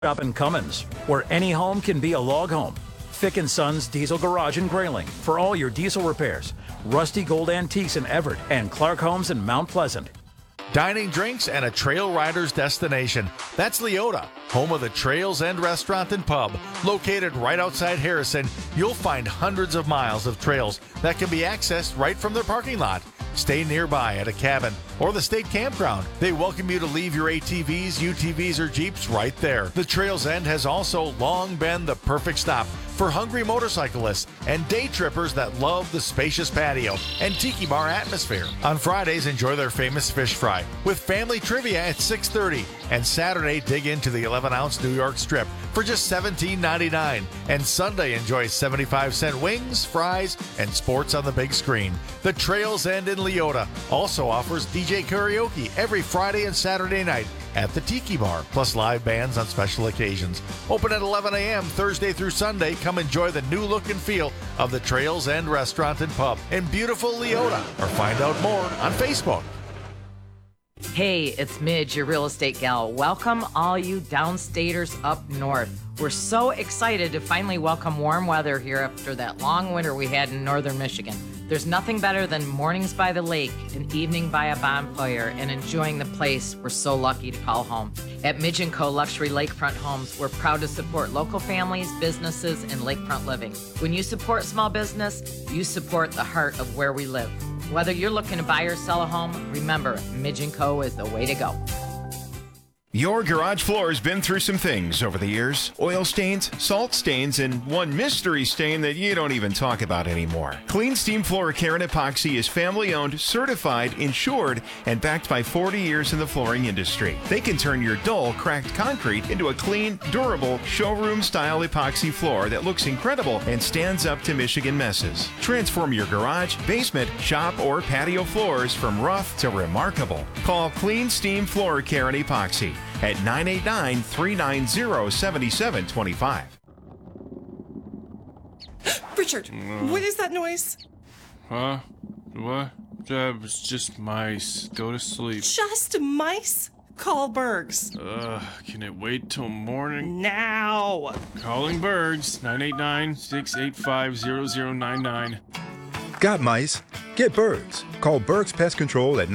Shop in Cummins, where any home can be a log home. Fick & Sons Diesel Garage in Grayling for all your diesel repairs. Rusty Gold Antiques in Everett and Clark Homes in Mount Pleasant. Dining, drinks, and a trail rider's destination. That's Leota, home of the Trails End Restaurant and Pub. Located right outside Harrison, you'll find hundreds of miles of trails that can be accessed right from their parking lot. Stay nearby at a cabin or the state campground. They welcome you to leave your ATVs, UTVs, or Jeeps right there. The Trails End has also long been the perfect stop for hungry motorcyclists and day trippers that love the spacious patio and tiki bar atmosphere. On Fridays, enjoy their famous fish fry with family trivia at 6:30. And Saturday, dig into the 11-ounce New York strip for just $17.99. And Sunday, enjoy 75-cent wings, fries, and sports on the big screen. The Trails End in Leota also offers DJ karaoke every Friday and Saturday night at the Tiki Bar, plus live bands on special occasions. Open at 11 a.m. Thursday through Sunday. Come enjoy the new look and feel of the Trails End Restaurant and Pub in beautiful Leota, or find out more on Facebook. Hey, it's Midge, your real estate gal. Welcome all you downstaters up north. We're so excited to finally welcome warm weather here after that long winter we had in northern Michigan. There's nothing better than mornings by the lake, an evening by a bonfire, and enjoying the place we're so lucky to call home. At Midge & Co. Luxury Lakefront Homes, we're proud to support local families, businesses, and lakefront living. When you support small business, you support the heart of where we live. Whether you're looking to buy or sell a home, remember, Midge & Co. is the way to go. Your garage floor has been through some things over the years. Oil stains, salt stains, and one mystery stain that you don't even talk about anymore. Clean Steam Floor Care and Epoxy is family-owned, certified, insured, and backed by 40 years in the flooring industry. They can turn your dull, cracked concrete into a clean, durable, showroom-style epoxy floor that looks incredible and stands up to Michigan messes. Transform your garage, basement, shop, or patio floors from rough to remarkable. Call Clean Steam Floor Care and Epoxy at 989-390-7725. Richard, what is that noise? Huh? What? That was just mice. Go to sleep. Just mice? Call Bergs. Can it wait till morning? Now! Calling Bergs. 989-685-0099. Got mice? Get Bergs. Call Bergs Pest Control at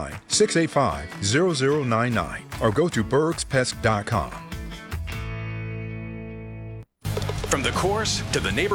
989-685-0099 or go to bergspest.com. From the course to the neighborhood.